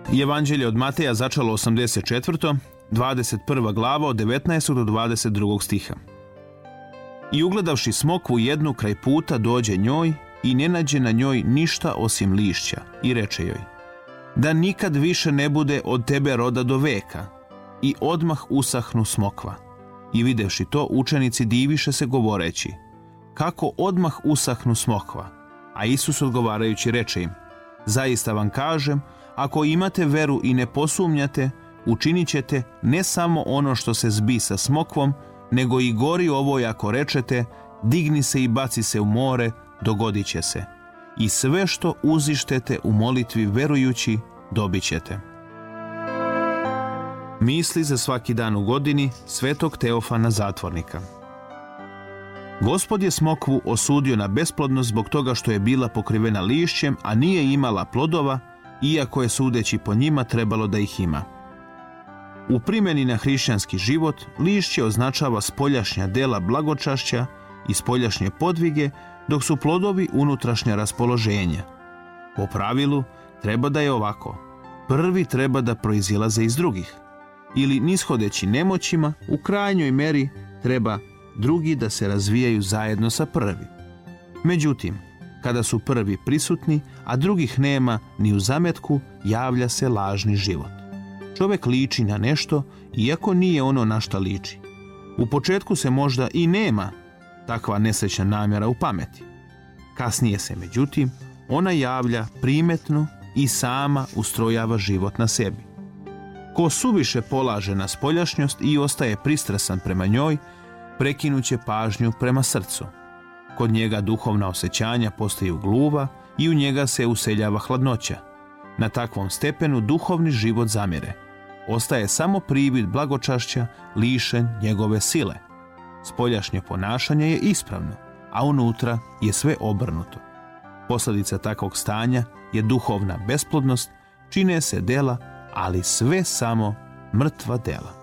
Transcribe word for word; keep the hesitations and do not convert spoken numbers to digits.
Evanđelje od Mateja začelo osamdeset četvrto dvadeset prva glava od devetnaestog do dvadeset drugog stiha. I ugledavši smokvu jednu kraj puta dođe njoj i ne nađe na njoj ništa osim lišća i reče joj: da nikad više ne bude od tebe roda do veka. I odmah usahnu smokva. I videvši to, učenici diviše se govoreći: kako odmah usahnu smokva? A Isus odgovarajući reče im: zaista vam kažem, ako imate veru i ne posumnjate, učinit ćete ne samo ono što se zbi sa smokvom, nego i gori ovoj ako rečete: digni se i baci se u more, dogodit će se. I sve što uzištete u molitvi verujući, dobit ćete. Misli za svaki dan u godini svetog Teofana Zatvornika. Gospod je smokvu osudio na besplodnost zbog toga što je bila pokrivena lišćem, a nije imala plodova, iako je sudeći po njima trebalo da ih ima. U primjeni na hrišćanski život, lišće označava spoljašnja dela blagočašća i spoljašnje podvige, dok su plodovi unutrašnja raspoloženja. Po pravilu, treba da je ovako: prvi treba da proizilaze iz drugih, ili nishodeći nemoćima, u krajnjoj meri treba drugi da se razvijaju zajedno sa prvi. Međutim, kada su prvi prisutni, a drugih nema ni u zametku, javlja se lažni život. Čovjek liči na nešto, iako nije ono na šta liči. U početku se možda i nema takva nesrećna namjera u pameti. Kasnije se, međutim, ona javlja primetno i sama ustrojava život na sebi. Ko suviše polaže na spoljašnjost i ostaje pristrasan prema njoj, prekinuće pažnju prema srcu. Kod njega duhovna osjećanja postaju gluva i u njega se useljava hladnoća. Na takvom stepenu duhovni život zamire. Ostaje samo privid blagočašća, lišen njegove sile. Spoljašnje ponašanje je ispravno, a unutra je sve obrnuto. Posljedica takvog stanja je duhovna besplodnost, čine se dela, ali sve samo mrtva dela.